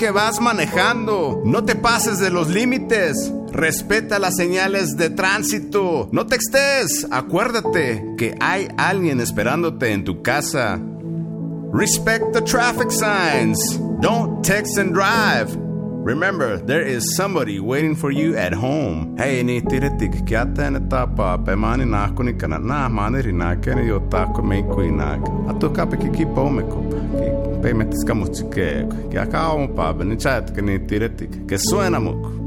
que vas manejando. No te pases de los límites. Respeta las señales de tránsito. No textes. Acuérdate que hay alguien esperándote en tu casa. Respect the traffic signs. Don't text and drive. Remember, there is somebody waiting for you at home. Hey, ni tiretik kiata na tapa pe mani na kuni kana na mani rina kene yo tako me kuina. Atu kape ki pomeko. Ki pe metis kamuchike. Ki akao pa ben chat que ni tiretik que suena mucho.